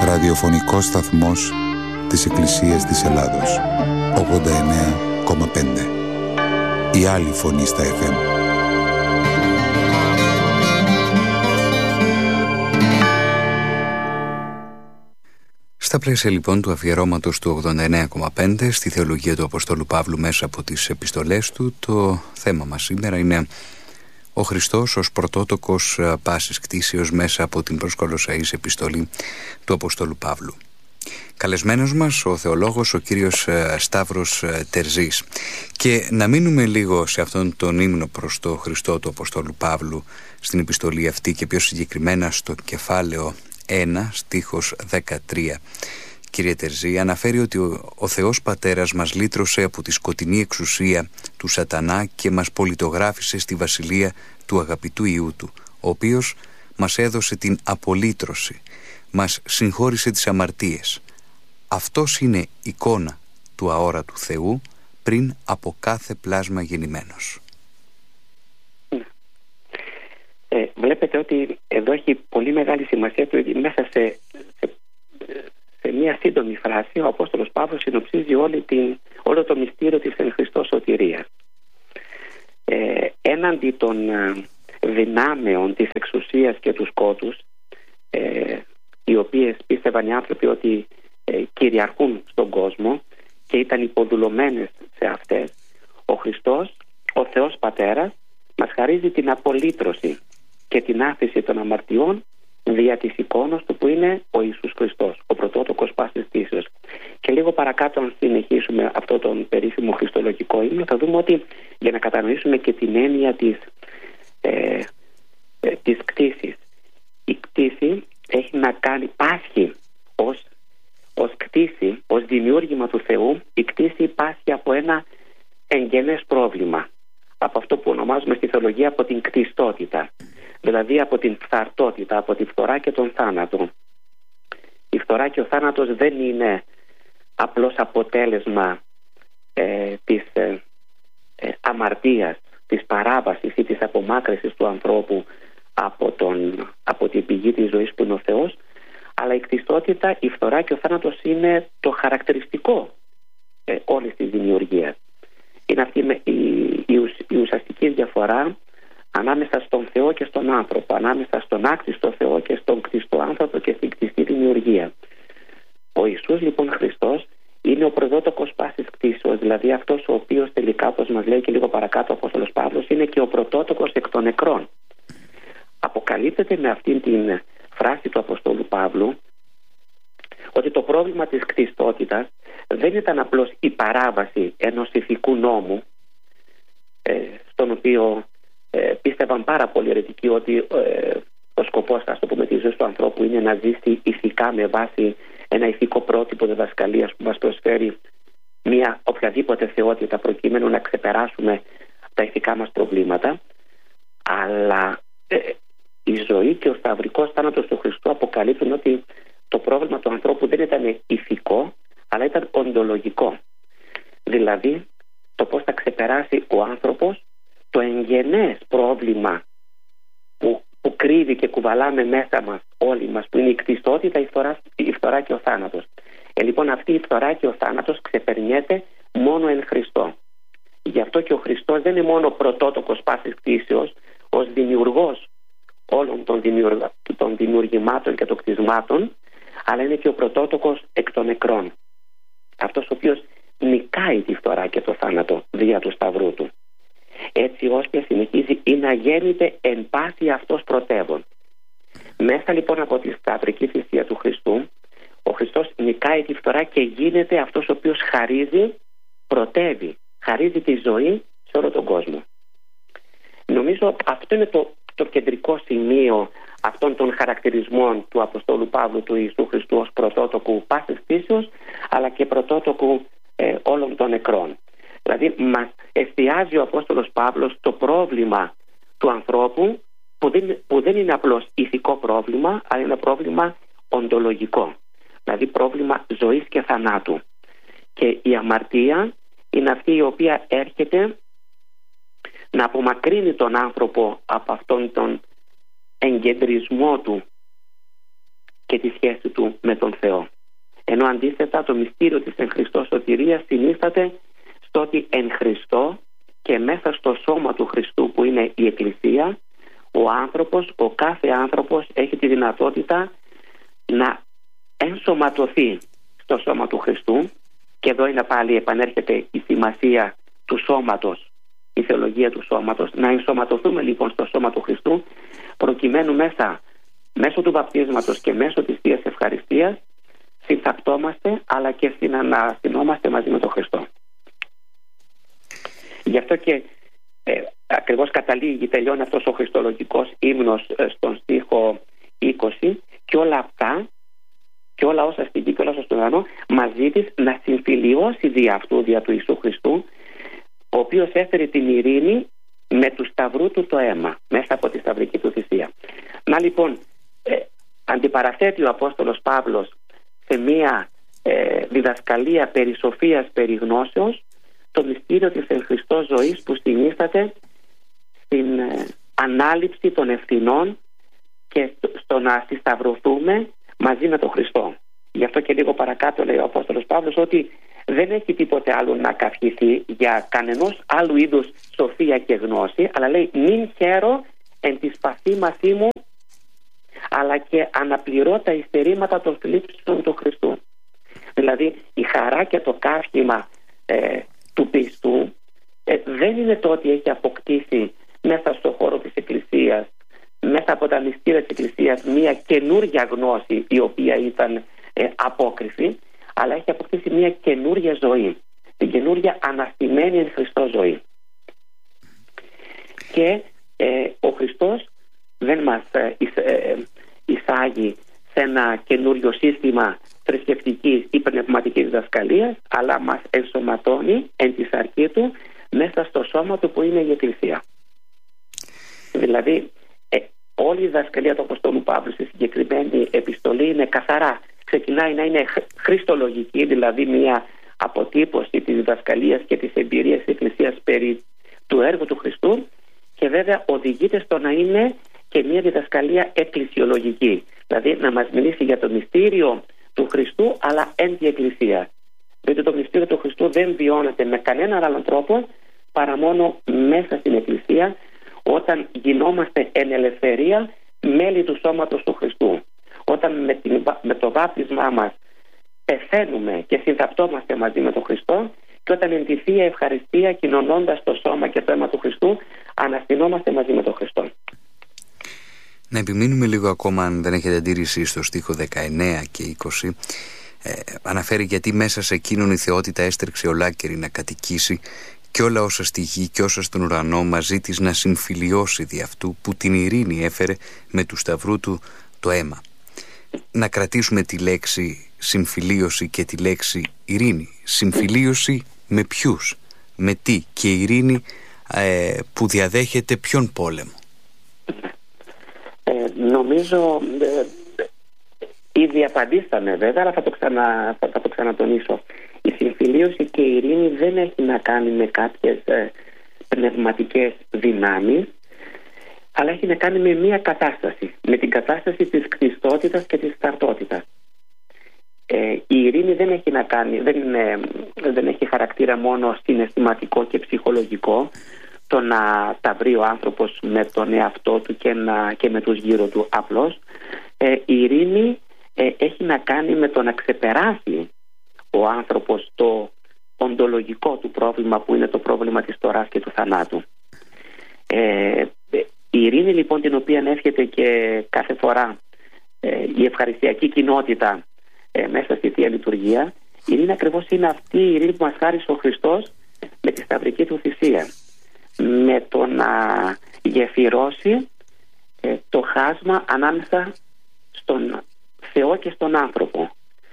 Ραδιοφωνικός σταθμός της Εκκλησίας της Ελλάδος. 89,5. Η άλλη φωνή στα FM. Στα πλαίσια λοιπόν του αφιερώματος του 89,5 στη θεολογία του Αποστόλου Παύλου μέσα από τις επιστολές του, το θέμα μας σήμερα είναι ο Χριστός ως πρωτότοκος πάσης κτήσεως μέσα από την προς Κολοσσαείς επιστολή του Αποστόλου Παύλου. Καλεσμένος μας ο θεολόγος ο κύριος Σταύρος Τερζής. Και να μείνουμε λίγο σε αυτόν τον ύμνο προς το Χριστό του Αποστόλου Παύλου στην επιστολή αυτή και πιο συγκεκριμένα στο κεφάλαιο 1 στίχος 13. Κύριε Τερζή, αναφέρει ότι ο Θεός Πατέρας μας λύτρωσε από τη σκοτεινή εξουσία του σατανά και μας πολιτογράφησε στη βασιλεία του αγαπητού Υιού του, ο οποίος μας έδωσε την απολύτρωση, μας συγχώρησε τις αμαρτίες. Αυτός είναι εικόνα του αόρατου Θεού πριν από κάθε πλάσμα γεννημένος. Βλέπετε ότι εδώ έχει πολύ μεγάλη σημασία το ότι μέσα σε μια σύντομη φράση ο Απόστολος Παύλος συνοψίζει όλο το μυστήριο της εν Χριστώ σωτηρίας. Έναντι των δυνάμεων της εξουσίας και του σκότους, οι οποίες πίστευαν οι άνθρωποι ότι κυριαρχούν στον κόσμο και ήταν υποδουλωμένες σε αυτές, ο Χριστός, ο Θεός Πατέρας, μας χαρίζει την απολύτρωση και την άφηση των αμαρτιών δια της εικόνος του που είναι ο Ιησούς Χριστός, ο πρωτότοκος πάσης κτήσεως. Και λίγο παρακάτω, αν συνεχίσουμε αυτό τον περίφημο χριστολογικό ύμνο, θα δούμε ότι για να κατανοήσουμε και την έννοια της κτήσης, η κτήση έχει να κάνει, πάσχει ως κτήση, ως δημιούργημα του Θεού. Η κτήση πάσχει από ένα εγγενές πρόβλημα, από αυτό που ονομάζουμε στη θεολογία από την κτιστότητα, δηλαδή από την φθαρτότητα, από τη φθορά και τον θάνατο. Η φθορά και ο θάνατος δεν είναι απλώς αποτέλεσμα της αμαρτίας, της παράβασης ή της απομάκρυσης του ανθρώπου από την πηγή της ζωής που είναι ο Θεός, αλλά η κτιστότητα, η φθορά και ο θάνατος είναι το χαρακτηριστικό όλης της δημιουργίας. Είναι αυτή η ουσιαστική διαφορά ανάμεσα στον Θεό και στον άνθρωπο, ανάμεσα στον άκτιστο Θεό και στον κτιστό άνθρωπο και στην κτιστή δημιουργία. Ο Ιησούς λοιπόν Χριστός είναι ο πρωτότοκος πάσης κτήσεως, δηλαδή αυτός ο οποίος τελικά, όπως μας λέει και λίγο παρακάτω ο Απόστολος Παύλος, είναι και ο πρωτότοκος εκ των νεκρών. Αποκαλύπτεται με αυτήν την φράση του Αποστόλου Παύλου ότι το πρόβλημα της κτιστότητας δεν ήταν απλώς η παράβαση ενός ηθικού νόμου, στον οποίο πίστευαν πάρα πολλοί αιρετικοί ότι ο σκοπός, ας το πούμε, της ζωής του ανθρώπου είναι να ζήσει ηθικά με βάση ένα ηθικό πρότυπο διδασκαλίας που μας προσφέρει μια οποιαδήποτε θεότητα προκειμένου να ξεπεράσουμε τα ηθικά μας προβλήματα. Αλλά η ζωή και ο σταυρικός θάνατος του Χριστού αποκαλύπτουν ότι το πρόβλημα του ανθρώπου δεν ήταν ηθικό, αλλά ήταν οντολογικό. Δηλαδή το πώς θα ξεπεράσει ο άνθρωπος το εγγενές πρόβλημα που κρύβει και κουβαλάμε μέσα μας όλοι μας, που είναι η κτιστότητα, η φθορά και ο θάνατος. Λοιπόν, αυτή η φθορά και ο θάνατος ξεπερνιέται μόνο εν Χριστώ. Γι' αυτό και ο Χριστός δεν είναι μόνο πρωτότοκος πάσης κτήσεως, ως δημιουργός όλων των δημιουργημάτων και των κτισμάτων, αλλά είναι και ο πρωτότοκος εκ των νεκρών. Αυτός ο οποίος νικάει τη φθορά και το θάνατο δια του σταυρού του. Έτσι ώστε συνεχίζει ή να γέννηται εν πάση αυτός πρωτεύων. Μέσα λοιπόν από τη σταυρική θυσία του Χριστού, ο Χριστός νικάει τη φθορά και γίνεται αυτός ο οποίος χαρίζει, πρωτεύει, χαρίζει τη ζωή σε όλο τον κόσμο. Νομίζω αυτό είναι το κεντρικό σημείο αυτών των χαρακτηρισμών του Αποστόλου Παύλου του Ιησού Χριστού ως πρωτότοκου πάσης κτήσεως, αλλά και πρωτότοκου όλων των νεκρών. Δηλαδή μας εστιάζει ο Απόστολος Παύλος το πρόβλημα του ανθρώπου που δεν είναι απλώς ηθικό πρόβλημα, αλλά είναι πρόβλημα οντολογικό, δηλαδή πρόβλημα ζωής και θανάτου. Και η αμαρτία είναι αυτή η οποία έρχεται να απομακρύνει τον άνθρωπο από αυτόν τον εγκεντρισμό του και τη σχέση του με τον Θεό. Ενώ αντίθετα το μυστήριο της εν Χριστώ σωτηρίας συνίσταται στο ότι εν Χριστώ και μέσα στο σώμα του Χριστού που είναι η Εκκλησία, ο κάθε άνθρωπος έχει τη δυνατότητα να ενσωματωθεί στο σώμα του Χριστού. Και εδώ είναι πάλι επανέρχεται η σημασία του σώματος, η θεολογία του σώματος. Να ενσωματωθούμε λοιπόν στο σώμα του Χριστού, προκειμένου μέσω του βαπτίσματος και μέσω της Θείας Ευχαριστίας συνθαπτόμαστε, αλλά και συναναστηνόμαστε μαζί με τον Χριστό. Γι' αυτό και ακριβώς τελειώνει αυτός ο χριστολογικός ύμνος στον στίχο 20, και όλα αυτά και όλα όσα στην γη και όλα όσα στον ουρανό μαζί της να συμφιλιώσει δια του Ιησού Χριστού, ο οποίος έφερε την ειρήνη με του σταυρού του το αίμα, μέσα από τη σταυρική του θυσία. Να λοιπόν, αντιπαραθέτει ο Απόστολος Παύλος σε μία διδασκαλία περί σοφίας, περί γνώσεως, το μυστήριο της εν Χριστώ ζωής που συνίσταται στην ανάληψη των ευθυνών και στο να συσταυρωθούμε μαζί με τον Χριστό. Γι' αυτό και λίγο παρακάτω λέει ο Απόστολος Παύλος ότι δεν έχει τίποτε άλλο να καυχηθεί για κανενός άλλου είδους σοφία και γνώση, αλλά λέει μην χαίρω εν τη σπαθή μαθή μου, αλλά και αναπληρώ τα υστερήματα των θλίψεων του Χριστού. Δηλαδή η χαρά και το καύχημα του πιστού δεν είναι το ότι έχει αποκτήσει μέσα στον χώρο της Εκκλησίας, μέσα από τα μυστήρια της Εκκλησίας, μια καινούργια γνώση η οποία ήταν απόκριση, αλλά έχει αποκτήσει μια καινούργια ζωή, την καινούργια αναστημένη εν Χριστώ ζωή. Και ο Χριστός δεν μας εισάγει σε ένα καινούριο σύστημα θρησκευτικής ή πνευματικής διδασκαλίας, αλλά μας ενσωματώνει εν τη σαρκή του μέσα στο σώμα του που είναι η Εκκλησία. Δηλαδή όλη η διδασκαλία του Αποστόλου Παύλου στη συγκεκριμένη επιστολή είναι καθαρά. Ξεκινάει να είναι χριστολογική, δηλαδή μια αποτύπωση της διδασκαλίας και της εμπειρίας της Εκκλησίας περί του έργου του Χριστού, και βέβαια οδηγείται στο να είναι και μια διδασκαλία εκκλησιολογική, δηλαδή να μας μιλήσει για το μυστήριο του Χριστού αλλά εν τη Εκκλησία. Διότι το μυστήριο του Χριστού δεν βιώνεται με κανέναν άλλον τρόπο παρά μόνο μέσα στην Εκκλησία, όταν γινόμαστε εν ελευθερία μέλη του σώματος του Χριστού. Όταν με το βάπτισμά μας πεθαίνουμε και συνθαπτόμαστε μαζί με τον Χριστό, και όταν εν τη Θεία Ευχαριστία, κοινωνώντας το σώμα και το αίμα του Χριστού, αναστηνόμαστε μαζί με τον Χριστό. Να επιμείνουμε λίγο ακόμα, αν δεν έχετε αντίρρηση, στο στίχο 19 και 20. Αναφέρει γιατί μέσα σε εκείνον η θεότητα έστρεξε ολάκερη να κατοικήσει, και όλα όσα στη γη και όσα στον ουρανό μαζί της να συμφιλιώσει δι' αυτού που την ειρήνη έφερε με του σταυρού του το αίμα. Να κρατήσουμε τη λέξη συμφιλίωση και τη λέξη ειρήνη. Συμφιλίωση με ποιους, με τι, και ειρήνη που διαδέχεται ποιον πόλεμο. Νομίζω ήδη απαντήσαμε βέβαια, αλλά θα το ξανατονίσω. Η συμφιλίωση και η ειρήνη δεν έχει να κάνει με κάποιες πνευματικές δυνάμεις, αλλά έχει να κάνει με μια κατάσταση, με την κατάσταση της κτιστότητας και της ταυτότητας. Η ειρήνη δεν έχει να κάνει, δεν έχει χαρακτήρα μόνο συναισθηματικό και ψυχολογικό, το να τα βρει ο άνθρωπος με τον εαυτό του και με τους γύρω του. Απλώς η ειρήνη έχει να κάνει με το να ξεπεράσει ο άνθρωπος το οντολογικό του πρόβλημα, που είναι το πρόβλημα της τωράς και του θανάτου. Η ειρήνη λοιπόν, την οποία εύχεται και κάθε φορά η ευχαριστιακή κοινότητα μέσα στη Θεία Λειτουργία, η ειρήνη ακριβώς είναι αυτή η ειρήνη που μας χάρισε ο Χριστός με τη σταυρική του θυσία, με το να γεφυρώσει το χάσμα ανάμεσα στον Θεό και στον άνθρωπο,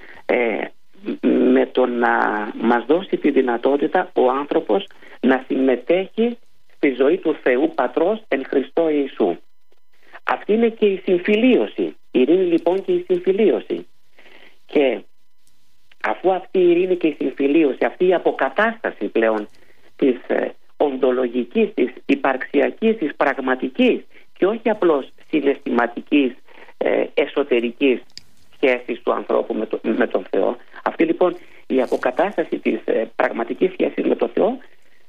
με το να μας δώσει τη δυνατότητα ο άνθρωπος να συμμετέχει στη ζωή του Θεού Πατρός εν Χριστώ Ιησού. Αυτή είναι και η συμφιλίωση. Η ειρήνη λοιπόν και η συμφιλίωση. Και αφού αυτή η ειρήνη και η συμφιλίωση, αυτή η αποκατάσταση πλέον της οντολογικής, της υπαρξιακής, της πραγματικής και όχι απλώς συναισθηματικής, εσωτερικής σχέσης του ανθρώπου με τον Θεό. Αυτή λοιπόν η αποκατάσταση της πραγματικής σχέσης με τον Θεό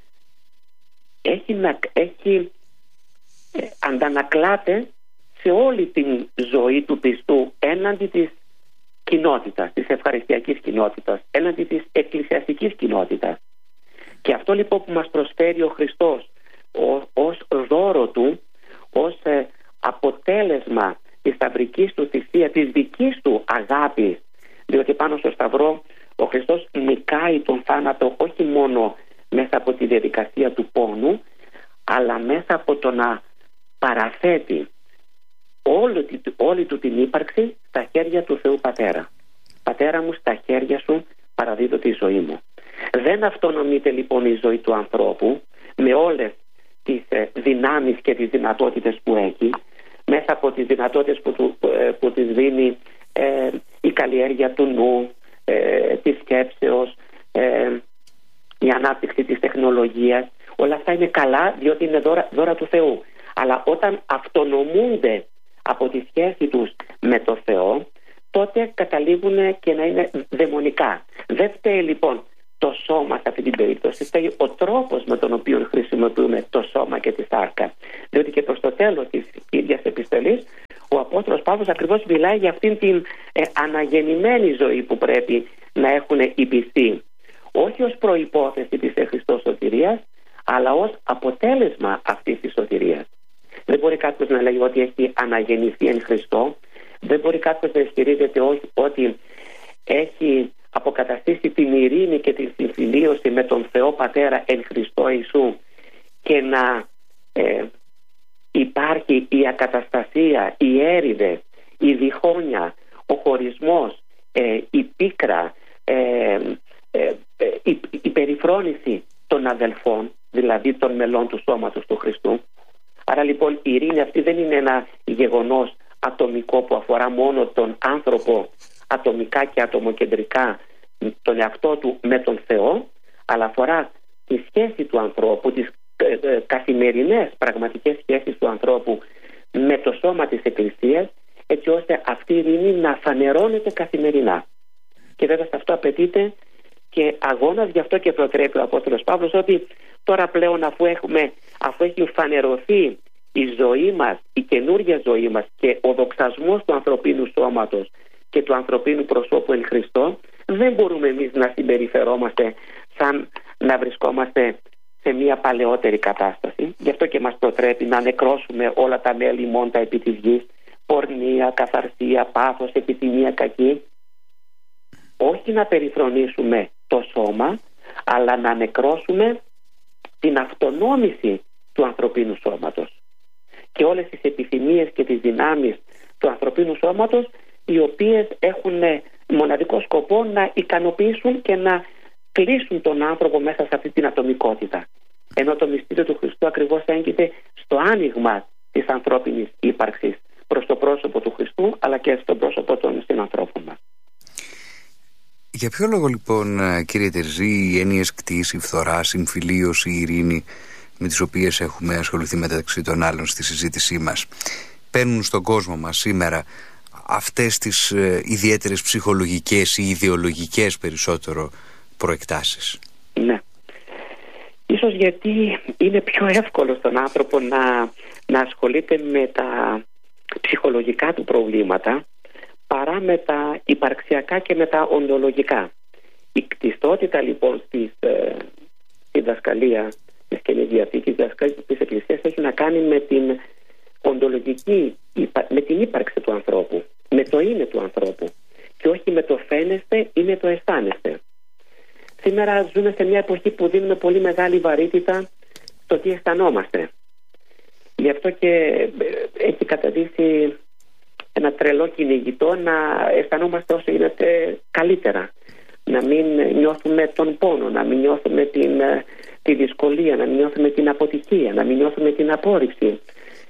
αντανακλάται σε όλη την ζωή του πιστού έναντι της κοινότητας, της ευχαριστιακής κοινότητας, έναντι της εκκλησιαστικής κοινότητας. Και αυτό λοιπόν που μας προσφέρει ο Χριστός ως δώρο του, ως αποτέλεσμα της σταυρικής του θυσίας, της δικής του αγάπης, διότι πάνω στο Σταυρό ο Χριστός νικάει τον θάνατο όχι μόνο μέσα από τη διαδικασία του πόνου, αλλά μέσα από το να παραθέτει όλη του την ύπαρξη στα χέρια του Θεού Πατέρα. Πατέρα μου, στα χέρια σου παραδίδω τη ζωή μου. Δεν αυτονομείται λοιπόν η ζωή του ανθρώπου με όλες τις δυνάμεις και τις δυνατότητες που έχει, μέσα από τις δυνατότητες που της δίνει η καλλιέργεια του νου, της σκέψεως, η ανάπτυξη της τεχνολογίας. Όλα αυτά είναι καλά διότι είναι δώρα του Θεού. Αλλά όταν αυτονομούνται από τη σχέση τους με το Θεό, τότε καταλήγουν και να είναι δαιμονικά. Δεν φταίει λοιπόν το σώμα σε αυτή την περίπτωση, φταίει ο τρόπος με τον οποίο χρησιμοποιούμε το σώμα και τη σάρκα. Διότι και προς το τέλος της ίδιας επιστολής ο Απόστολος Παύλος ακριβώς μιλάει για αυτήν την αναγεννημένη ζωή που πρέπει να έχουν οι πιστοί, όχι ως προϋπόθεση της Χριστός σωτηρίας, αλλά ως αποτέλεσμα αυτής της σωτηρίας. Δεν μπορεί κάποιος να λέει ότι έχει αναγεννηθεί εν Χριστώ, δεν μπορεί κάποιος να ισχυρίζεται ότι έχει αποκαταστήσει την ειρήνη και την συμφιλίωση με τον Θεό Πατέρα εν Χριστώ Ιησού και να υπάρχει η ακαταστασία, οι έρηδες, η διχόνοια, ο χωρισμός, η πίκρα, η περιφρόνηση των αδελφών, δηλαδή των μελών του σώματος του Χριστού. Άρα λοιπόν η ειρήνη αυτή δεν είναι ένα γεγονός ατομικό που αφορά μόνο τον άνθρωπο ατομικά και ατομοκεντρικά, τον εαυτό του με τον Θεό, αλλά αφορά τη σχέση του ανθρώπου, τις καθημερινές πραγματικές σχέσεις του ανθρώπου με το σώμα της Εκκλησίας, έτσι ώστε αυτή η ειρήνη να φανερώνεται καθημερινά. Και βέβαια σε αυτό απαιτείται και αγώνας. Γι' αυτό και προτρέπει ο Απόστολος Παύλος ότι τώρα πλέον αφού έχει φανερωθεί η ζωή μας, η καινούργια ζωή μας και ο δοξασμός του ανθρωπίνου σώματος και του ανθρωπίνου προσώπου εν Χριστώ, δεν μπορούμε εμείς να συμπεριφερόμαστε σαν να βρισκόμαστε σε μια παλαιότερη κατάσταση. Γι' αυτό και μας προτρέπει να νεκρώσουμε όλα τα μέλη μόντα επί της γης, πορνεία, καθαρσία, πάθος, επιθυμία κακή. Όχι να περιφρονήσουμε το σώμα, αλλά να νεκρώσουμε την αυτονόμηση του ανθρωπίνου σώματος και όλες τις επιθυμίες και τις δυνάμεις του ανθρωπίνου σώματος, οι οποίες έχουν μοναδικό σκοπό να ικανοποιήσουν και να κλείσουν τον άνθρωπο μέσα σε αυτή την ατομικότητα. Ενώ το μυστήριο του Χριστού ακριβώς έγκυται στο άνοιγμα της ανθρώπινης ύπαρξης προς το πρόσωπο του Χριστού, αλλά και στο πρόσωπο των συνανθρώπων μας. Για ποιο λόγο λοιπόν, κύριε Τερζή, οι έννοιες κτήση, φθορά, συμφιλίωση, ειρήνη, με τις οποίες έχουμε ασχοληθεί μεταξύ των άλλων στη συζήτησή μας, παίρνουν στον κόσμο μας σήμερα αυτές τις ιδιαίτερες ψυχολογικές ή ιδεολογικές περισσότερο προεκτάσεις? Ναι. Ίσως γιατί είναι πιο εύκολο στον άνθρωπο να ασχολείται με τα ψυχολογικά του προβλήματα παρά με τα υπαρξιακά και με τα οντολογικά. Η κτιστότητα λοιπόν στη διδασκαλία της Καινής Διαθήκης, της Εκκλησίας, έχει να κάνει με την οντολογική, με την ύπαρξη του ανθρώπου, με το είναι του ανθρώπου και όχι με το φαίνεστε ή με το αισθάνεστε. Σήμερα ζούμε σε μια εποχή που δίνουμε πολύ μεγάλη βαρύτητα στο τι αισθανόμαστε. Γι' αυτό και έχει καταδείξει ένα τρελό κυνηγητό να αισθανόμαστε όσο γίνεται καλύτερα. Να μην νιώθουμε τον πόνο, να μην νιώθουμε τη δυσκολία, να μην νιώθουμε την αποτυχία, να μην νιώθουμε την απόρριψη.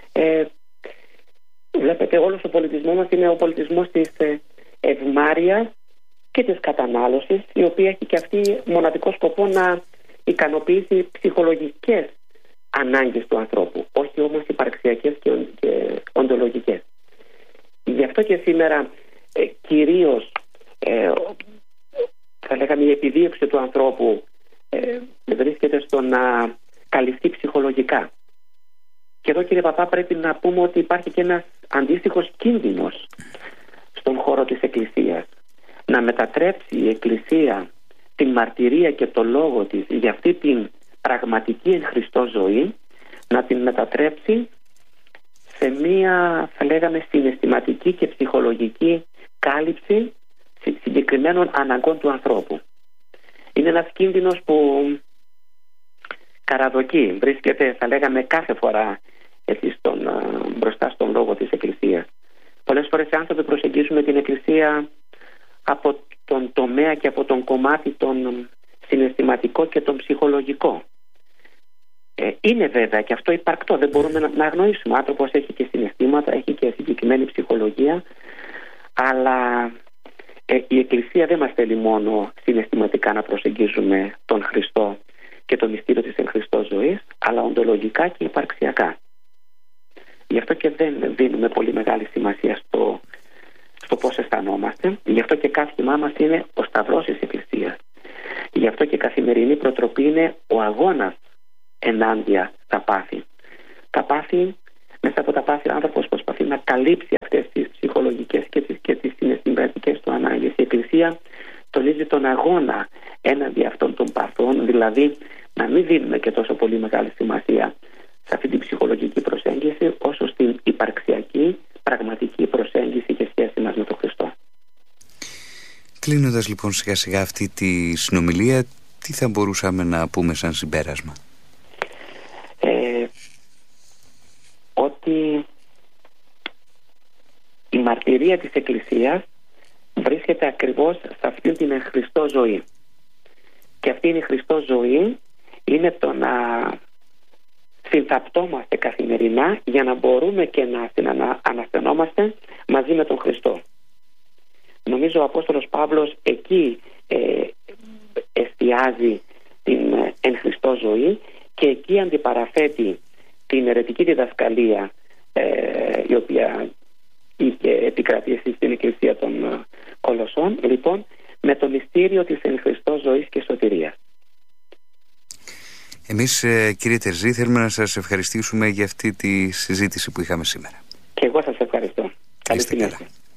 Βλέπετε, όλος ο πολιτισμός μας είναι ο πολιτισμός της ευμάρειας και της κατανάλωσης, η οποία έχει και αυτή μοναδικό σκοπό να ικανοποιήσει ψυχολογικές ανάγκες του ανθρώπου, όχι όμως υπαρξιακές και οντολογικές. Γι' αυτό και σήμερα κυρίως θα λέγαμε η επιδίωξη του ανθρώπου βρίσκεται στο να καλυφθεί ψυχολογικά. Και εδώ, κύριε Παπά, πρέπει να πούμε ότι υπάρχει και ένας αντίστοιχος κίνδυνος στον χώρο της Εκκλησίας. Να μετατρέψει η Εκκλησία την μαρτυρία και το λόγο της για αυτή την πραγματική εν Χριστώ ζωή, να την μετατρέψει σε μία, θα λέγαμε, συναισθηματική και ψυχολογική κάλυψη συγκεκριμένων αναγκών του ανθρώπου. Είναι ένας κίνδυνος που καραδοκεί, βρίσκεται, θα λέγαμε, κάθε φορά έτσι μπροστά στον λόγο της Εκκλησίας. Πολλές φορές οι άνθρωποι προσεγγίζουμε την Εκκλησία από τον τομέα και από τον κομμάτι τον συναισθηματικό και τον ψυχολογικό. Είναι βέβαια και αυτό υπαρκτό, δεν μπορούμε να αγνοήσουμε. Ο άνθρωπος έχει και συναισθήματα, έχει και συγκεκριμένη ψυχολογία, αλλά η Εκκλησία δεν μας θέλει μόνο συναισθηματικά να προσεγγίζουμε τον Χριστό και το μυστήριο της εν Χριστώ ζωής, αλλά οντολογικά και υπαρξιακά. Γι' αυτό και δεν δίνουμε πολύ μεγάλη σημασία στο πώς αισθανόμαστε. Γι' αυτό και καύχημά μας είναι ο σταυρός της Εκκλησίας. Γι' αυτό και καθημερινή προτροπή είναι ο αγώνας ενάντια στα πάθη. Τα πάθη, μέσα από τα πάθη ο άνθρωπος προσπαθεί να καλύψει αυτές τις ψυχολογικές και τις συναισθηματικές του ανάγκες. Η Εκκλησία τονίζει τον αγώνα έναντι αυτών των παθών, δηλαδή να μην δίνουμε και τόσο πολύ μεγάλη σημασία σε αυτή την ψυχολογική προσέγγιση όσο στην υπαρξιακή, πραγματική προσέγγιση και σχέση μας με τον Χριστό. Κλείνοντας λοιπόν σιγά σιγά αυτή τη συνομιλία, τι θα μπορούσαμε να πούμε σαν συμπέρασμα? Ότι η μαρτυρία της Εκκλησίας βρίσκεται ακριβώς σε αυτήν την εν Χριστώ ζωή. Και αυτή η Χριστώ ζωή είναι το να συνθαπτόμαστε καθημερινά για να μπορούμε και να αναστενόμαστε μαζί με τον Χριστό. Νομίζω ο Απόστολος Παύλος εκεί εστιάζει την εν Χριστώ ζωή και εκεί αντιπαραθέτει την αιρετική διδασκαλία η οποία είχε επικρατήσει στην Εκκλησία των Κολοσσών, λοιπόν, με το μυστήριο της εν Χριστώ ζωής και σωτηρίας. Εμείς, κύριε Τερζή, θέλουμε να σας ευχαριστήσουμε για αυτή τη συζήτηση που είχαμε σήμερα. Και εγώ σας ευχαριστώ. Καλή συνέχεια.